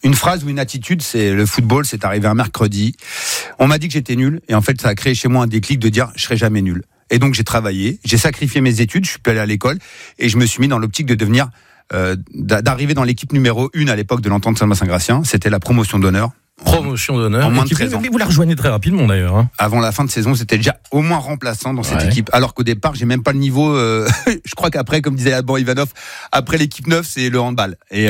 Une phrase ou une attitude, c'est le football, c'est arrivé un mercredi. On m'a dit que j'étais nul et en fait ça a créé chez moi un déclic de dire je serai jamais nul. Et donc j'ai travaillé, j'ai sacrifié mes études, je suis plus allé à l'école et je me suis mis dans l'optique de devenir d'arriver dans l'équipe numéro 1 à l'époque de l'Entente Saint-Gratien. C'était la promotion d'honneur. Promotion d'honneur. En moins de 13 ans. Mais vous la rejoignez très rapidement d'ailleurs. Hein. Avant la fin de saison, c'était déjà au moins remplaçant dans cette équipe. Alors qu'au départ, j'ai même pas le niveau. Je crois qu'après, comme disait Alban Ivanov, après l'équipe 9, c'est le handball. Et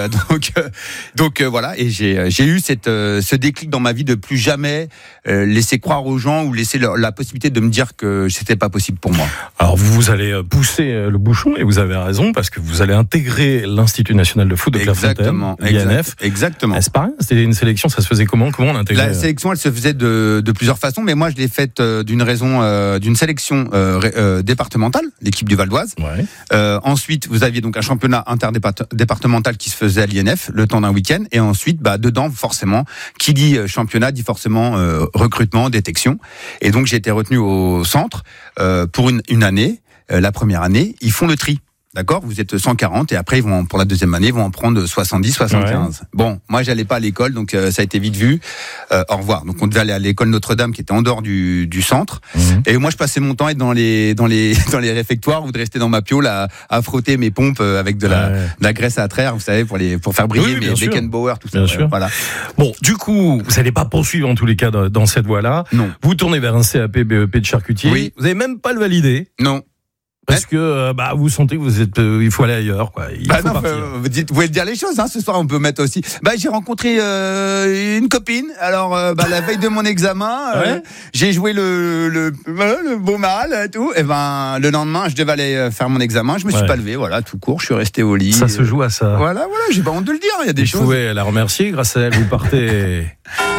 donc voilà. Et j'ai eu ce déclic dans ma vie de plus jamais laisser croire aux gens ou laisser la possibilité de me dire que c'était pas possible pour moi. Alors vous allez pousser le bouchon et vous avez raison parce que vous allez intégrer l'Institut National de Foot de Clairefontaine, l'INF. Exactement. C'est pas rien. C'était une sélection. Ça se faisait comment on l'intégrait ? La sélection, elle se faisait de plusieurs façons, mais moi je l'ai faite d'une sélection départementale, l'équipe du Val d'Oise. Ouais. Ensuite, vous aviez donc un championnat interdépartemental qui se faisait à l'INF le temps d'un week-end, et ensuite, dedans, forcément, qui dit championnat dit forcément recrutement, détection. Et donc j'ai été retenu au centre pour une année. La première année, ils font le tri. D'accord, vous êtes 140 et après pour la deuxième année, ils vont en prendre 70, 75. Ouais. Bon, moi j'allais pas à l'école, donc ça a été vite vu. Au revoir. Donc on devait aller à l'école Notre-Dame qui était en dehors du centre. Mmh. Et moi je passais mon temps à être dans les réfectoires ou de rester dans ma piole à frotter mes pompes avec de la graisse à traire, vous savez, pour faire briller mes Beckenbauer, tout ça. Bien sûr. Voilà. Bon, du coup, vous n'allez pas poursuivre en tous les cas dans cette voie-là. Non. Vous tournez vers un CAP BEP de charcutier. Oui. Vous n'avez même pas le validé. Non. Parce que vous sentez que vous êtes, il faut aller ailleurs, quoi. Il faut partir. Vous pouvez dire les choses. Ce soir, on peut mettre aussi. J'ai rencontré une copine. Alors, la veille de mon examen, j'ai joué le beau mal et tout. Et le lendemain, je devais aller faire mon examen. Je me suis pas levé. Voilà, tout court. Je suis resté au lit. Ça se joue à ça. Voilà. J'ai pas honte de le dire. Il y a des choses. Vous pouvez la remercier. Grâce à elle, vous partez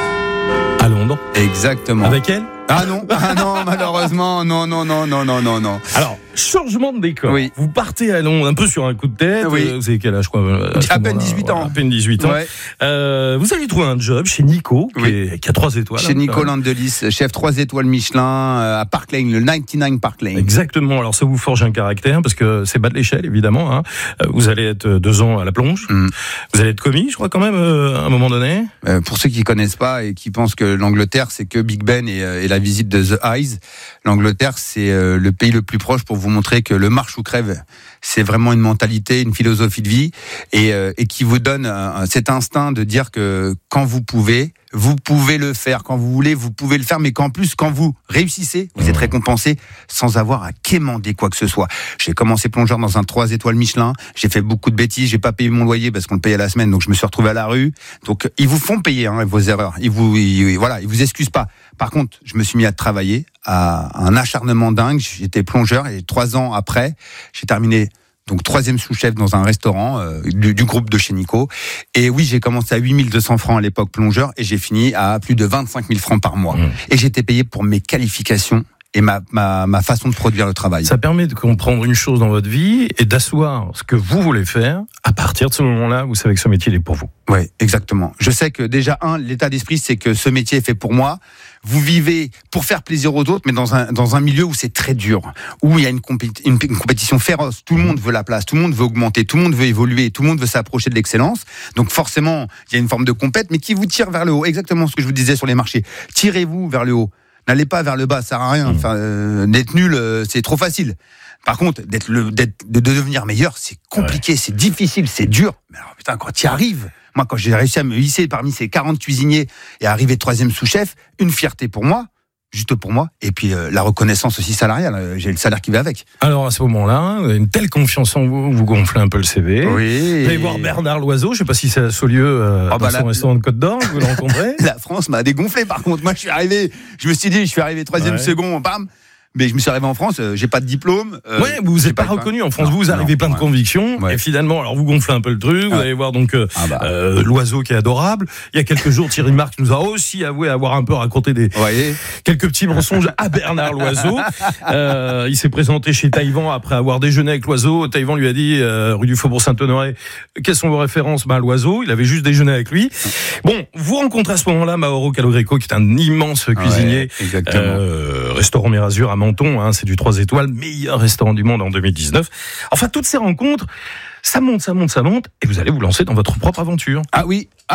à Londres. Exactement. Avec elle? Ah non, malheureusement, non. Alors, changement de décor. Oui. Vous partez à Londres un peu sur un coup de tête. Oui. Vous avez quel âge, quoi? À peine 18 ans. À peine 18 ans. Ouais. Vous avez trouvé un job chez Nico, qui a 3 étoiles. Chez Nico Landelis, chef 3 étoiles Michelin, à Park Lane, le 99 Park Lane. Exactement. Alors, ça vous forge un caractère, parce que c'est bas de l'échelle, évidemment. Hein. Vous allez être 2 ans à la plonge. Vous allez être commis, je crois, quand même, à un moment donné. Pour ceux qui connaissent pas et qui pensent que l'Angleterre, c'est que Big Ben et la visite de The Eyes, l'Angleterre, c'est le pays le plus proche pour vous montrer que le marche ou crève, c'est vraiment une mentalité, une philosophie de vie et qui vous donne cet instinct de dire que quand vous pouvez le faire. Quand vous voulez, vous pouvez le faire, mais qu'en plus, quand vous réussissez, vous êtes récompensé sans avoir à quémander quoi que ce soit. J'ai commencé plongeur dans un 3 étoiles Michelin. J'ai fait beaucoup de bêtises. J'ai pas payé mon loyer parce qu'on le payait à la semaine, donc je me suis retrouvé à la rue. Donc, ils vous font payer vos erreurs. Ils vous excusent pas. Par contre, je me suis mis à travailler à un acharnement dingue. J'étais plongeur et 3 ans après, j'ai terminé donc 3e sous-chef dans un restaurant du groupe de chez Nico. Et oui, j'ai commencé à 8200 francs à l'époque plongeur et j'ai fini à plus de 25 000 francs par mois. Et j'étais payé pour mes qualifications et ma façon de produire le travail. Ça permet de comprendre une chose dans votre vie et d'asseoir ce que vous voulez faire. À partir de ce moment-là, vous savez que ce métier il est pour vous. Oui, exactement. Je sais que déjà, l'état d'esprit, c'est que ce métier est fait pour moi. Vous vivez pour faire plaisir aux autres, mais dans un milieu où c'est très dur, où il y a une compétition féroce. Tout le monde veut la place, tout le monde veut augmenter, tout le monde veut évoluer, tout le monde veut s'approcher de l'excellence. Donc forcément, il y a une forme de compète, mais qui vous tire vers le haut. Exactement ce que je vous disais sur les marchés. Tirez-vous vers le haut. N'allez pas vers le bas, ça sert à rien. D'être nul, c'est trop facile. Par contre, de devenir meilleur, c'est compliqué, c'est difficile, c'est dur. Mais alors, putain, quand tu y arrives, moi, quand j'ai réussi à me hisser parmi ces 40 cuisiniers et à arriver 3e sous-chef, une fierté pour moi, juste pour moi, et puis la reconnaissance aussi salariale, j'ai le salaire qui va avec. Alors à ce moment-là, vous avez une telle confiance en vous, vous gonflez un peu le CV. Oui. Vous allez voir Bernard Loiseau, je ne sais pas si c'est à Saulieu, dans son restaurant de Côte d'Or, vous le rencontrez. La France m'a dégonflé par contre, moi je suis arrivé 3e second, bam. Mais je me suis arrivé en France, j'ai pas de diplôme. Vous n'êtes pas reconnu en France. Vous arrivez plein de convictions. Et finalement, alors vous gonflez un peu le truc. Vous allez voir donc Loiseau qui est adorable. Il y a quelques jours, Thierry Marx nous a aussi avoué avoir un peu raconté quelques petits mensonges à Bernard Loiseau. Il s'est présenté chez Taïwan après avoir déjeuné avec Loiseau. Taïwan lui a dit, rue du Faubourg Saint-Honoré, quelles sont vos références? Loiseau. Il avait juste déjeuné avec lui. Bon, vous rencontrez à ce moment-là Mauro Calogreco, qui est un immense cuisinier. Restaurant Mérazur à Menton, c'est du 3 étoiles, meilleur restaurant du monde en 2019. Enfin, toutes ces rencontres, ça monte, et vous allez vous lancer dans votre propre aventure. Ah oui.